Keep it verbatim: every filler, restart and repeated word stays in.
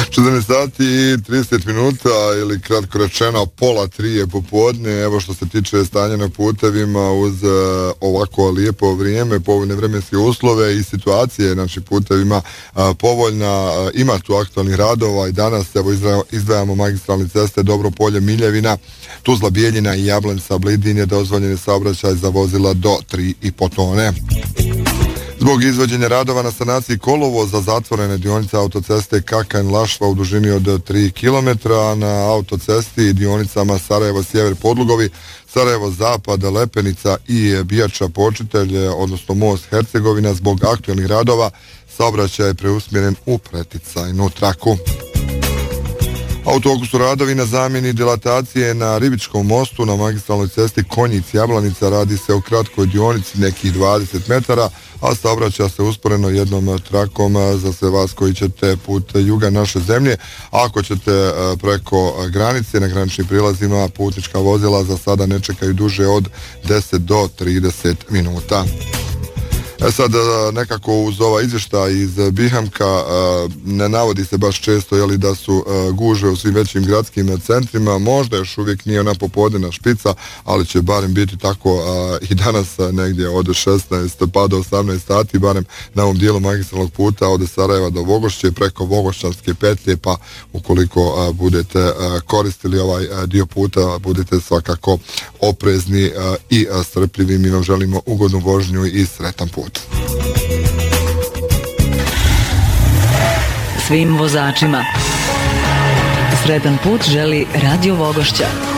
četrnaest sati i trideset minuta ili kratko rečeno pola tri je popodne. Evo što se tiče stanja na putevima uz uh, ovako lijepo vrijeme, povoljne vremenske uslove i situacije znači putevima uh, povoljna. Uh, ima tu aktualnih radova i danas evo izdvajamo magistralne ceste Dobro Polje, Miljevina, Tuzla, Bijeljina i Jablanca, Blidin je dozvoljeni saobraćaj za vozila do tri i po tone. Zbog izvođenja radova na sanaciji kolovoza zatvorene dionice autoceste Kakanj-Lašva u dužini od tri kilometra, na autocesti i dionicama Sarajevo-Sjever Podlugovi, Sarajevo-Zapad, Lepenica i Bijača Počitelj, odnosno most Hercegovina, zbog aktualnih radova saobraćaj je preusmjeren u preticajnu traku. A u toku su radovi na zamjeni dilatacije na Ribičkom mostu na magistralnoj cesti Konjic-Jablanica. Radi se o kratkoj dionici nekih dvadeset metara, a saobraća se usporeno jednom trakom za sve vas koji ćete put juga naše zemlje. Ako ćete preko granice na graničnim prilazima, putnička vozila za sada ne čekaju duže od deset do trideset minuta. E sad, nekako uz ova izvještaj iz Bihamka ne navodi se baš često jeli, da su gužve u svim većim gradskim centrima. Možda još uvijek nije ona popodnevna špica, ali će barem biti tako i danas negdje od šesnaest pa do osamnaest sati, barem na ovom dijelu magistralnog puta od Sarajeva do Vogošće preko Vogošćanske petlje, pa ukoliko budete koristili ovaj dio puta, budete svakako oprezni i strpljivi. Mi vam želimo ugodnu vožnju i sretan put. Svim vozačima sretan put želi Radio Vogošća.